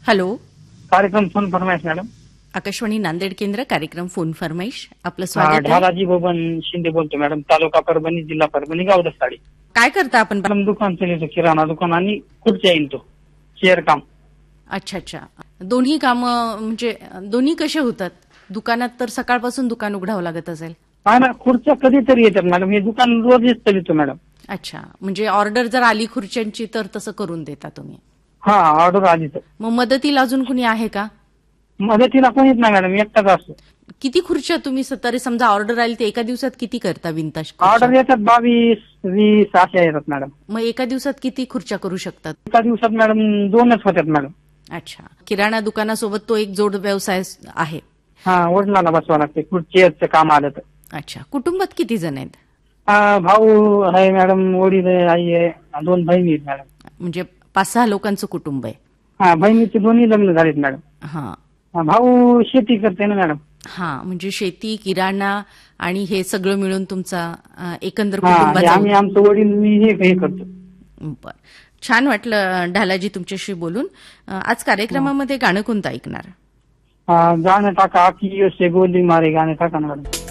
Hello. कार्यक्रम phone फरमाईश madam. Akashvani Nanded केंद्र. कार्यक्रम फोन फरमाईश. आपलं स्वागत आहे. ढालाजी बबन शिंदे बोलतो मॅडम. तालुका परभणी, जिल्हा परभणी, गाव दसाडी. काय करता आपण? मॅडम दुकान चालवतो, किराणा दुकान आणि खुर्च्या येतो, शेअर काम. अच्छा अच्छा. दोन्ही काम म्हणजे दोन्ही कसे होतात? दुकानात तर सकाळपासून दुकान उघडावं लागत असेल. हा ना, खुर्च्या कधीतरी येतात मॅडम. हे दुकान रोजच चालवतो मॅडम. अच्छा, म्हणजे ऑर्डर जर आली खुर्च्यांची तर तसं करून देता तुम्ही? हा, ऑर्डर आली तर. मग मदतीला अजून कुणी आहे का? मदतीला कोणीच नाही मॅडम, एकटाच असतो. किती खुर्च्या तुम्ही तरी समजा ऑर्डर आली तर एका दिवसात किती करता विंताज? ऑर्डर येतात 22, 20 अशा येतात मॅडम. मग एका दिवसात किती खुर्च्या करू शकतात? एका दिवसात मॅडम 2च होतात मॅडम. अच्छा, किराणा दुकानासोबत तो एक जोड व्यवसाय आहे. हा, वडिलांना बसवा लागते खुर्चीचं काम आलं तर. अच्छा, कुटुंबात किती जण आहेत? भाऊ आहे मॅडम, वडील आहे, आई आहे, 2 बहिणी आहेत मॅडम. म्हणजे 5-6 लोकांचं कुटुंब आहे. हा, बहिणीचे दोन्ही लग्न झालेत मॅडम. हा, भाऊ शेती करते ना मॅडम. हा, म्हणजे शेती, किराणा आणि हे सगळं मिळून तुमचा एकंदर आम्ही कुटुंबाचा. आमचं वडील मी हे करतो. बर, छान वाटलं ढालाजी तुमच्याशी बोलून. आज कार्यक्रमामध्ये गाणं कोणतं ऐकणार? गाणं टाका, आखी से गोली मारे गाणं टाका ना मॅडम.